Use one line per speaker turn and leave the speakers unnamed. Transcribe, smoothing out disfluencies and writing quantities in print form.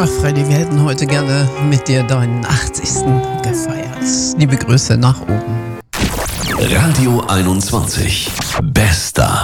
Ach Freddy, wir hätten heute gerne mit dir deinen 80. gefeiert. Liebe Grüße nach oben.
Radio 21. Bester.